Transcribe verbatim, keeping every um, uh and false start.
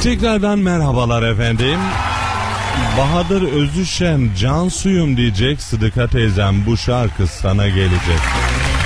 Tekrardan merhabalar efendim. Bahadır Özüşen can suyum diyecek, Sıdıka teyzem bu şarkı sana gelecek.